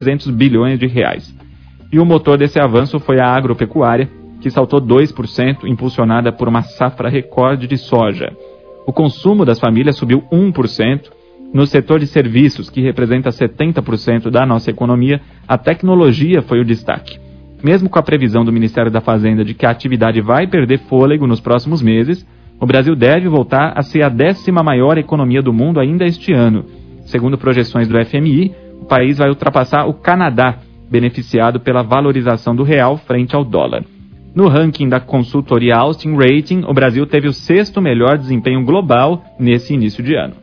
R$300 bilhões. E o motor desse avanço foi a agropecuária, que saltou 2%, impulsionada por uma safra recorde de soja. O consumo das famílias subiu 1%. No setor de serviços, que representa 70% da nossa economia, a tecnologia foi o destaque. Mesmo com a previsão do Ministério da Fazenda de que a atividade vai perder fôlego nos próximos meses, o Brasil deve voltar a ser a 10ª maior economia do mundo ainda este ano. Segundo projeções do FMI, o país vai ultrapassar o Canadá, beneficiado pela valorização do real frente ao dólar. No ranking da consultoria Austin Rating, o Brasil teve o 6º melhor desempenho global nesse início de ano.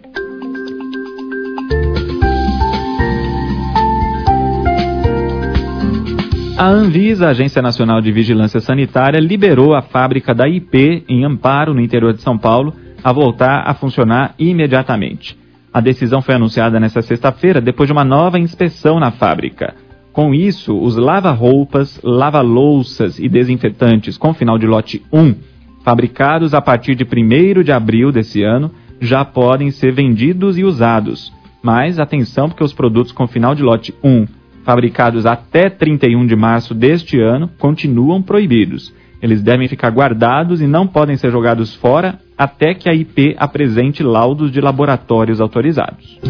A Anvisa, a Agência Nacional de Vigilância Sanitária, liberou a fábrica da IP em Amparo, no interior de São Paulo, a voltar a funcionar imediatamente. A decisão foi anunciada nesta sexta-feira, depois de uma nova inspeção na fábrica. Com isso, os lava-roupas, lava-louças e desinfetantes com final de lote 1, fabricados a partir de 1º de abril desse ano, já podem ser vendidos e usados. Mas atenção, porque os produtos com final de lote 1, fabricados até 31 de março deste ano, continuam proibidos. Eles devem ficar guardados e não podem ser jogados fora até que a IP apresente laudos de laboratórios autorizados.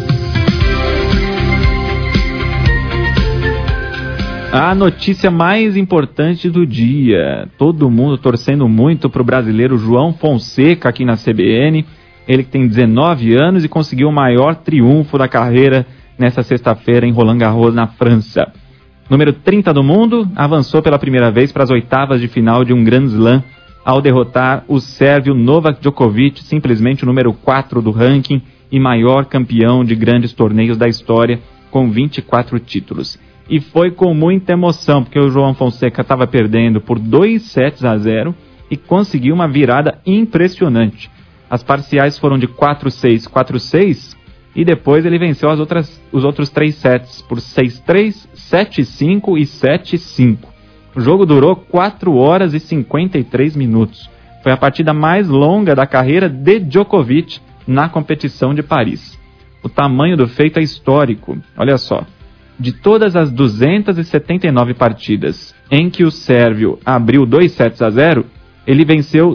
A notícia mais importante do dia. Todo mundo torcendo muito para o brasileiro João Fonseca aqui na CBN. Ele que tem 19 anos e conseguiu o maior triunfo da carreira nesta sexta-feira em Roland Garros, na França. Número 30 do mundo, avançou pela primeira vez para as oitavas de final de um Grand Slam ao derrotar o sérvio Novak Djokovic, simplesmente o número 4 do ranking e maior campeão de grandes torneios da história, com 24 títulos. E foi com muita emoção, porque o João Fonseca estava perdendo por 2-0 e conseguiu uma virada impressionante. As parciais foram de 4-6, 4-6, e depois ele venceu os outros 3 sets por 6-3, 7-5 e 7-5. O jogo durou 4 horas e 53 minutos. Foi a partida mais longa da carreira de Djokovic na competição de Paris. O tamanho do feito é histórico. Olha só, de todas as 279 partidas em que o sérvio abriu 2-0, ele venceu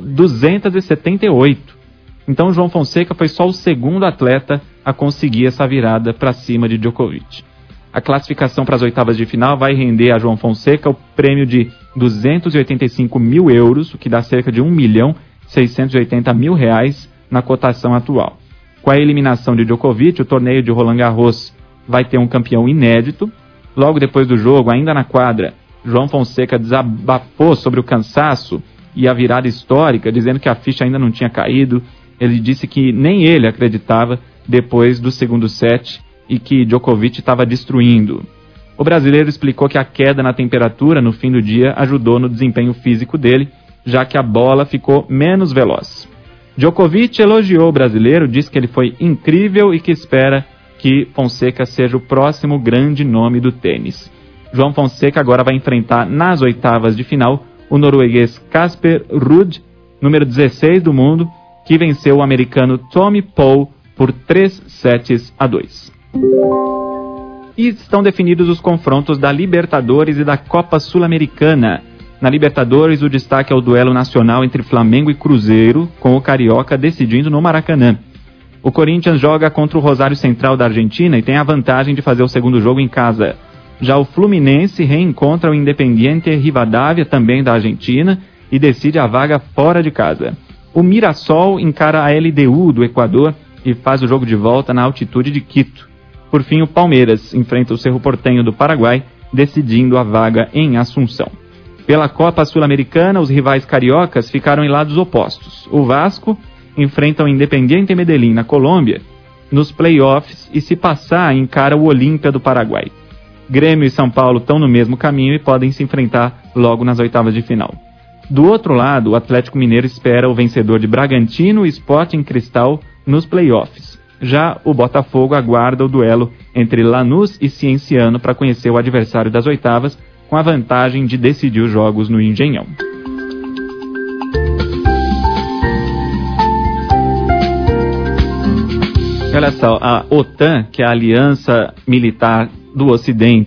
278. Então, João Fonseca foi só o segundo atleta a conseguir essa virada para cima de Djokovic. A classificação para as oitavas de final vai render a João Fonseca o prêmio de 285 mil euros, o que dá cerca de R$1.680.000 na cotação atual. Com a eliminação de Djokovic, o torneio de Roland Garros vai ter um campeão inédito. Logo depois do jogo, ainda na quadra, João Fonseca desabafou sobre o cansaço e a virada histórica, dizendo que a ficha ainda não tinha caído. Ele disse que nem ele acreditava depois do segundo set e que Djokovic estava destruindo. O brasileiro explicou que a queda na temperatura no fim do dia ajudou no desempenho físico dele, já que a bola ficou menos veloz. Djokovic elogiou o brasileiro, disse que ele foi incrível e que espera que Fonseca seja o próximo grande nome do tênis. João Fonseca agora vai enfrentar nas oitavas de final o norueguês Casper Ruud, número 16 do mundo, que venceu o americano Tommy Paul por 3-2. E estão definidos os confrontos da Libertadores e da Copa Sul-Americana. Na Libertadores, o destaque é o duelo nacional entre Flamengo e Cruzeiro, com o Carioca decidindo no Maracanã. O Corinthians joga contra o Rosário Central da Argentina e tem a vantagem de fazer o segundo jogo em casa. Já o Fluminense reencontra o Independiente Rivadavia, também da Argentina, e decide a vaga fora de casa. O Mirassol encara a LDU do Equador e faz o jogo de volta na altitude de Quito. Por fim, o Palmeiras enfrenta o Cerro Porteño do Paraguai, decidindo a vaga em Assunção. Pela Copa Sul-Americana, os rivais cariocas ficaram em lados opostos. O Vasco enfrenta o Independiente Medellín na Colômbia nos playoffs e, se passar, encara o Olímpia do Paraguai. Grêmio e São Paulo estão no mesmo caminho e podem se enfrentar logo nas oitavas de final. Do outro lado, o Atlético Mineiro espera o vencedor de Bragantino e Sporting Cristal nos playoffs. Já o Botafogo aguarda o duelo entre Lanús e Cienciano para conhecer o adversário das oitavas, com a vantagem de decidir os jogos no Engenhão. Olha só, a OTAN, que é a Aliança Militar do Ocidente,